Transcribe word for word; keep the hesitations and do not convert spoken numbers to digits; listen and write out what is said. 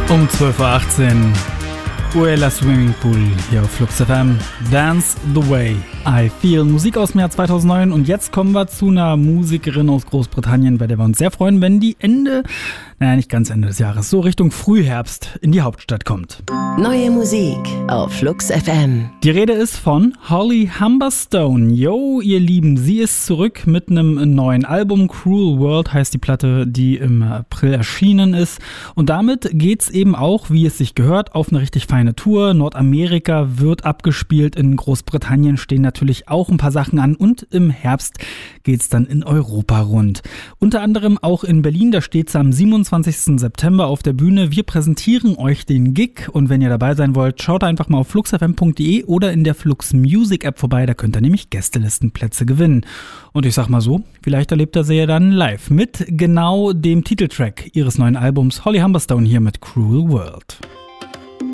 Um zwölf Uhr achtzehn, Uella Swimming Pool hier auf Flux F M. Dance the Way I Feel. Musik aus dem Jahr zweitausendneun. Und jetzt kommen wir zu einer Musikerin aus Großbritannien, bei der wir uns sehr freuen, wenn die Ende, naja, nicht ganz Ende des Jahres, so Richtung Frühherbst in die Hauptstadt kommt. Neue Musik auf Flux F M. Die Rede ist von Holly Humberstone. Yo, ihr Lieben, sie ist zurück mit einem neuen Album. Cruel World heißt die Platte, die im April erschienen ist. Und damit geht's eben auch, wie es sich gehört, auf eine richtig feine Tour. Nordamerika wird abgespielt, in Großbritannien stehen natürlich auch ein paar Sachen an und im Herbst geht's dann in Europa rund. Unter anderem auch in Berlin, da steht's am siebenundzwanzigsten September auf der Bühne. Wir präsentieren euch den Gig und wenn ihr dabei sein wollt, schaut einfach mal auf flux f m punkt d e oder in der Flux Music App vorbei, da könnt ihr nämlich Gästelistenplätze gewinnen. Und ich sag mal so, vielleicht erlebt ihr sie ja dann live mit genau dem Titeltrack ihres neuen Albums. Holly Humberstone hier mit Cruel World.